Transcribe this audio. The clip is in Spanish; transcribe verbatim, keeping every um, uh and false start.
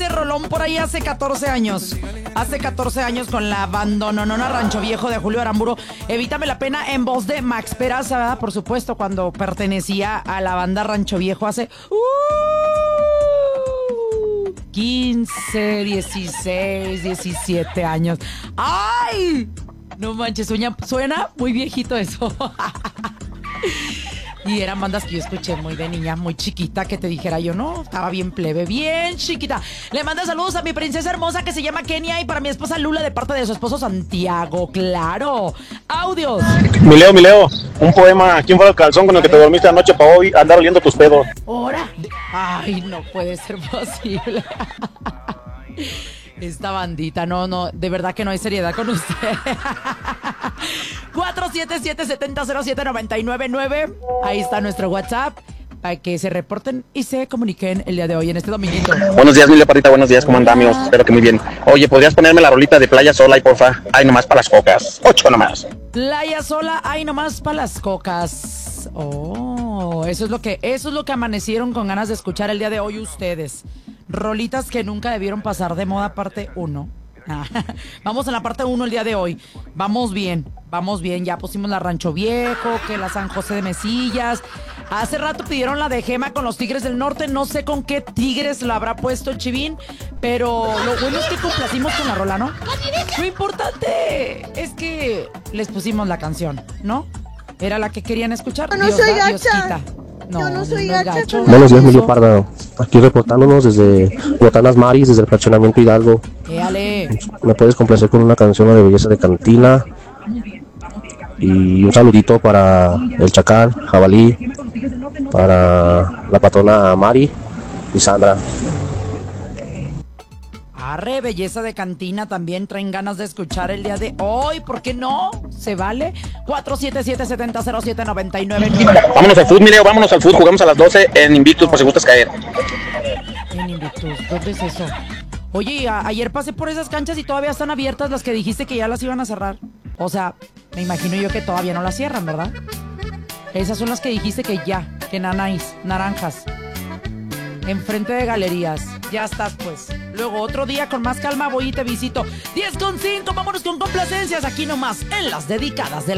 este rolón por ahí hace catorce años. Hace catorce años con la bandononona Rancho Viejo de Julio Aramburu. Evítame la pena en voz de Max Peraza, ¿verdad? Por supuesto, cuando pertenecía a la banda Rancho Viejo hace... Uh, quince, dieciséis, diecisiete años. ¡Ay! No manches, suena, suena muy viejito eso. Y eran bandas que yo escuché muy de niña, muy chiquita, que te dijera yo, no, estaba bien plebe, bien chiquita. Le manda saludos a mi princesa hermosa que se llama Kenia y para mi esposa Lula de parte de su esposo Santiago, claro. Audios. Mi Leo, mi Leo, un poema. ¿Quién fue el calzón con el que te dormiste anoche para hoy andar oliendo tus pedos? Ahora. Ay, no puede ser posible. Esta bandita, no, no, de verdad que no hay seriedad con usted. cuatro siete siete, siete cero cero siete nueve nueve nueve. Ahí está nuestro WhatsApp para que se reporten y se comuniquen el día de hoy en este dominguito. Buenos días, mi Leoparita, buenos días, ¿cómo andamos? Espero que muy bien. Oye, ¿podrías ponerme la rolita de Playa Sola y porfa? Ay, nomás para las cocas. Ocho nomás. Playa Sola, ay, nomás para las cocas. Oh, eso es lo que, eso es lo que amanecieron con ganas de escuchar el día de hoy ustedes. Rolitas que nunca debieron pasar de moda, parte uno. Vamos en la parte uno el día de hoy. Vamos bien, vamos bien. Ya pusimos la Rancho Viejo, que la San José de Mesillas. Hace rato pidieron la de Gema con los Tigres del Norte. No sé con qué Tigres la habrá puesto el Chivín, pero lo bueno es que complacimos con la rola, ¿no? Lo importante es que les pusimos la canción, ¿no? Era la que querían escuchar. No, no Dios soy da, gacha. Dios quita. No, Yo no soy no es gacha. gacho. Buenos días, mi Leopardo. Aquí reportándonos desde Botanas Maris, desde el fraccionamiento Hidalgo. Éale. ¿Me puedes complacer con una canción de Belleza de Cantina? Y un saludito para el Chacal, Jabalí, para la patrona Mari y Sandra. Arre, Belleza de Cantina también traen ganas de escuchar el día de hoy. ¿Por qué no? ¿Se vale? cuatro siete siete, siete cero siete nueve nueve nueve. Vámonos al fútbol, mi Leo, vámonos al fútbol. Jugamos a las doce en Invictus, por si gustas caer. En Invictus, ¿dónde es eso? Oye, a- ayer pasé por esas canchas y todavía están abiertas las que dijiste que ya las iban a cerrar. O sea, me imagino yo que todavía no las cierran, ¿verdad? Esas son las que dijiste que ya, que nanáis, naranjas. Enfrente de galerías. Ya estás, pues. Luego, otro día con más calma voy y te visito. diez con cinco, vámonos con complacencias aquí nomás, en las dedicadas de la...